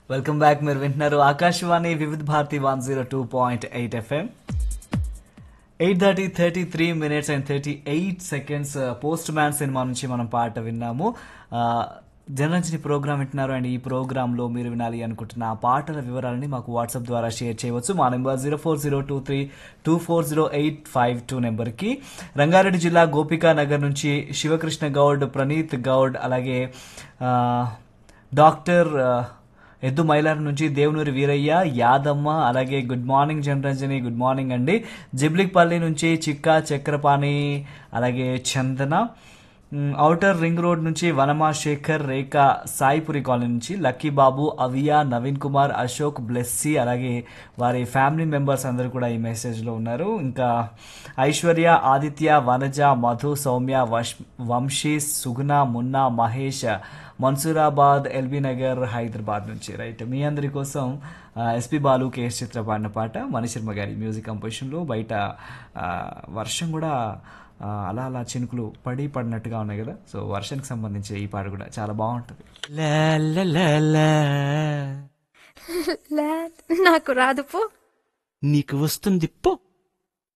Welcome back. మీరు వింటున్నారు ఆకాశవాణి వివిధ Bharati 102.8 FM. 8:33 and 38 seconds. Post man cinema నుంచి మనం పాట విన్నాము. జనరంజని ప్రోగ్రామ్ వింటున్నారు. అండ్ ఈ ప్రోగ్రాంలో మీరు వినాలి అనుకుంటున్న ఆ పాటల వివరాలని మాకు వాట్సాప్ ద్వారా షేర్ చేయవచ్చు. మా నెంబర్ 0402324085 నెంబర్కి. రంగారెడ్డి జిల్లా గోపికా నగర్ నుంచి శివకృష్ణ గౌడ్, ప్రణీత్ గౌడ్, అలాగే డాక్టర్ ఎద్దు మైలార్ నుంచి దేవునూరి వీరయ్య, యాదమ్మ, అలాగే good morning Janaranjani, good morning అండి. జిబ్లిక్పల్లి నుంచి చిక్కా చక్రపాణి, అలాగే చందన. ఔటర్ రింగ్ రోడ్ నుంచి వనమా శేఖర్, రేఖ, సాయిపురి కాలనీ నుంచి లక్కీ బాబు, అవియా, నవీన్ కుమార్, అశోక్, బ్లెస్సీ, అలాగే వారి ఫ్యామిలీ మెంబర్స్ అందరూ కూడా ఈ మెసేజ్లో ఉన్నారు. ఇంకా ఐశ్వర్య, ఆదిత్య, వనజ, మధు, సౌమ్య, వంశీ, సుగుణ, మున్నా, మహేష్, మన్సూరాబాద్, ఎల్బీ నగర్, హైదరాబాద్ నుంచి. రైట్, మీ అందరి కోసం ఎస్పి బాలు, కేఎస్ చిత్ర పాడిన పాట మణిశర్మ గారి మ్యూజిక్ కంపోజిషన్లో. బయట వర్షం కూడా అలా అలా చినుకులు పడినట్టుగా ఉన్నాయి కదా. సో వర్షానికి సంబంధించి ఈ పాట కూడా చాలా బాగుంటుంది. నాకు రాదు పో. నీకు వస్తుంది పో.